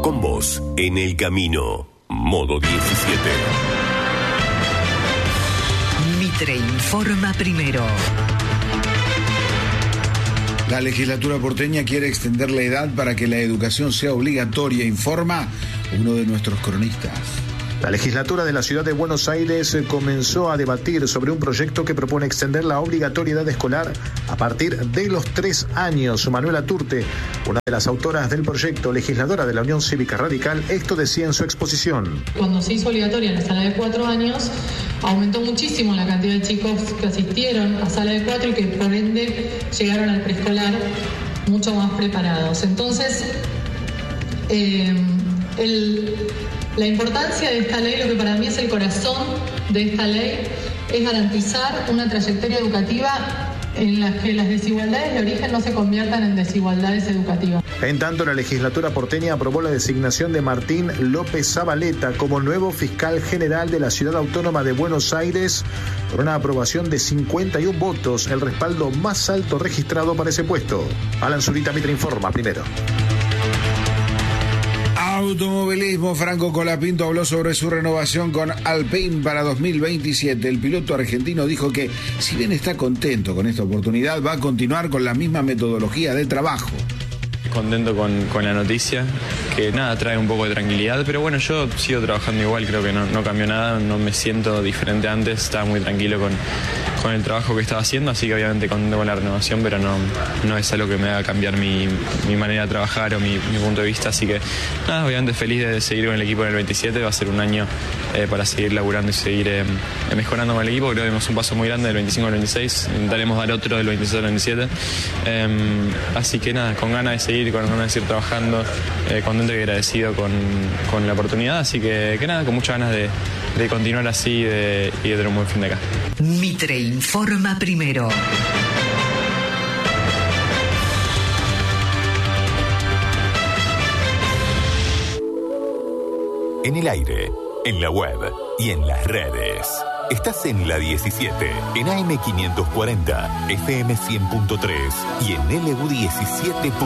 Con vos, en el camino. Modo 17. Mitre informa primero. La legislatura porteña quiere extender la edad para que la educación sea obligatoria, informa uno de nuestros cronistas. La legislatura de la ciudad de Buenos Aires comenzó a debatir sobre un proyecto que propone extender la obligatoriedad escolar a partir de los 3 años. Manuela Turte, una de las autoras del proyecto, legisladora de la Unión Cívica Radical, esto decía en su exposición. Cuando se hizo obligatoria en la sala de 4 años, aumentó muchísimo la cantidad de chicos que asistieron a sala de 4 y que por ende llegaron al preescolar mucho más preparados. Entonces, la importancia de esta ley, lo que para mí es el corazón de esta ley, es garantizar una trayectoria educativa en la que las desigualdades de origen no se conviertan en desigualdades educativas. En tanto, la legislatura porteña aprobó la designación de Martín López Zabaleta como nuevo fiscal general de la Ciudad Autónoma de Buenos Aires, por una aprobación de 51 votos, el respaldo más alto registrado para ese puesto. Alan Zurita, Mitre informa primero. Automovilismo. Franco Colapinto habló sobre su renovación con Alpine para 2027. El piloto argentino dijo que, si bien está contento con esta oportunidad, va a continuar con la misma metodología de trabajo. Contento con la noticia, que nada, trae un poco de tranquilidad, pero bueno, yo sigo trabajando igual, creo que no cambió nada, no me siento diferente antes, estaba muy tranquilo con el trabajo que estaba haciendo, así que obviamente contento con la renovación, pero no es algo que me haga cambiar mi manera de trabajar o mi punto de vista, así que nada, obviamente feliz de seguir con el equipo en el 27, va a ser un año para seguir laburando y seguir mejorando con el equipo, creo que dimos un paso muy grande del 25 al 26, intentaremos dar otro del 26 al 27, así que nada, con ganas de seguir, con ganas de seguir trabajando, contento y agradecido con la oportunidad, así que nada, con muchas ganas de continuar así y de tener un buen fin de acá. Mitre informa primero. En el aire, en la web y en las redes. Estás en la 17, en AM 540, FM 100.3 y en LU 17.